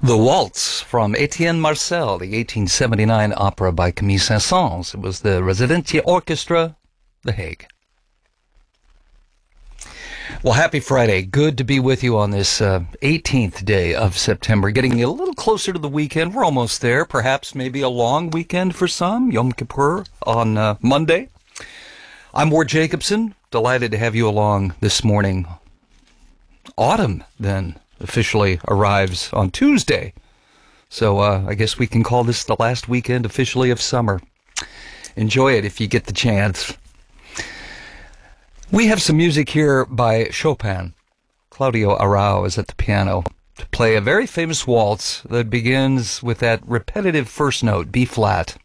The Waltz from Etienne Marcel, the 1879 opera by Camille Saint-Saëns. It was the Residentier Orchestra, The Hague. Well, happy Friday. Good to be with you on this 18th day of September, getting a little closer to the weekend. We're almost there. Perhaps maybe a long weekend for some, Yom Kippur on Monday. I'm Ward Jacobson. Delighted to have you along this morning. Autumn, then, officially arrives on Tuesday. So I guess we can call this the last weekend officially of summer. Enjoy it if you get the chance. We have some music here by Chopin. Claudio Arrau is at the piano to play a very famous waltz that begins with that repetitive first note, B flat.